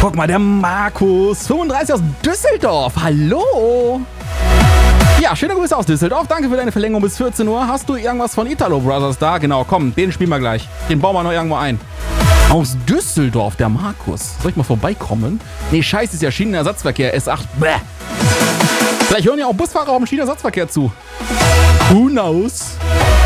guck mal, der Markus, 35 aus Düsseldorf. Hallo. Ja, schöne Grüße aus Düsseldorf. Danke für deine Verlängerung bis 14 Uhr. Hast du irgendwas von Italo Brothers da? Genau, komm, den spielen wir gleich. Den bauen wir noch irgendwo ein. Aus Düsseldorf, der Markus. Soll ich mal vorbeikommen? Nee, scheiße, ist ja Schienenersatzverkehr, S8. Bäh. Vielleicht hören ja auch Busfahrer auf dem Schienenersatzverkehr zu. Who knows?